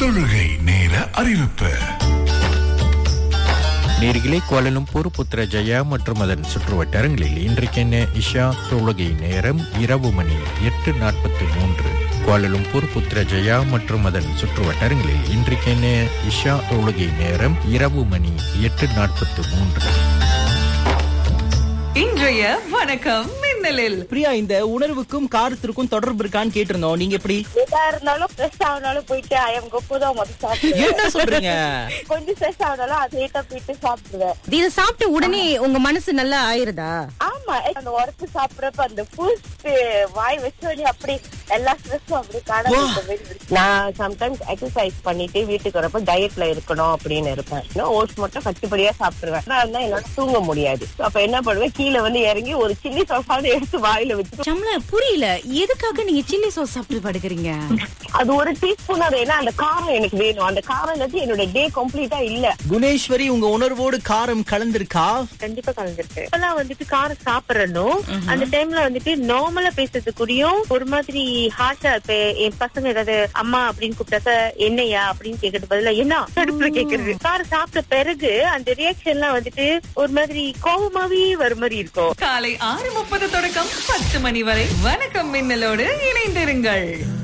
தொழுகை நேர அறிவிப்பு. நேர்களே, கோலாலம்பூர், புத்ரஜயா மற்றும் அதன் சுற்றுவட்டாரங்களில் இன்றைக்கென இஷா தொழுகை நேரம் இரவு மணி 8:43. கோலாலம்பூர், புத்ரஜயா மற்றும் அதன் சுற்றுவட்டாரங்களில் இன்றைக்கென இஷா தொழுகை நேரம் இரவு மணி 8:43. இன்றைய வணக்கம் மின்னலில் பிரியா, இந்த உணர்வுக்கும் காரத்திற்கும் தொடர்பு இருக்கான்னு கேட்டிருந்தோம். நீங்க எப்படி? எதா இருந்தாலும் ஃப்ரெஷ் ஆனாலும் போயிட்டு ஐயம் கொப்புதான் மொத்தம் சாப்பிடுவேன். என்ன சொல்றீங்க? கொஞ்சம் ஃப்ரெஷ் ஆனாலும் அதை ஏட்டா போயிட்டு சாப்பிடுவேன். இத சாப்பிட்ட உடனே உங்க மனசு நல்லா ஆயிருதா? ஆமா, அந்த உரப்பு சாப்பிடறப்ப அந்த பூஸ்ட் வாய் வச்சு அப்படி எல்லா ஸ்ட்ரெஸ்ஸும் அப்படி காண. நான் சம்டைம்ஸ் எக்ஸசைஸ் பண்ணிட்டு வீட்டுக்கு வரப்ப டயட்ல இருக்கணும் அப்படின்னு இருப்பேன். ஓட்ஸ் மட்டும் கட்டுப்படியா சாப்பிடுவேன். அதனால என்னால தூங்க முடியாது. அப்ப என்ன பண்ணுவேன், கீழே வந்து இறங்கி ஒரு சில்லி சாஸாவது எடுத்து வாயில வச்சு. சம்ல புரியல, எதுக்காக நீங்க சில்லி சாஸ் சாப்பிட்டு படுக்கிறீங்க? அது ஒரு டீஸ்பூன். அது ஏன்னா அந்த காரம் எனக்கு வேணும். அந்த காரம் இல்லாட்டி என்னோட டே கம்ப்ளீட்டா இல்ல. குணேஸ்வரி, உங்க உணர்வோடு காரம் கலந்திருக்கா? கண்டிப்பா கலந்துருக்கு. இப்பெல்லாம் வந்துட்டு காரம் சாப்பிடணும். அந்த டைம்ல வந்துட்டு நார்மலா பேசுறதுக்குரியும் ஒரு மாதிரி ஹார்ஷா இப்ப என் பசங்க ஏதாவது அம்மா அப்படின்னு கூப்பிட்டாக்க என்னையா அப்படின்னு கேக்குறது பதிலா என்ன அடுப்புல கேக்குறது. காரம் சாப்பிட்ட பிறகு அந்த ரியாக்ஷன் எல்லாம் வந்துட்டு ஒரு மாதிரி கோபமாவே வர மாதிரி இருக்கும். காலை 6:30 தொடக்கம் 10 மணி வரை வணக்கம் மின்னலோடு இணைந்திருங்கள்.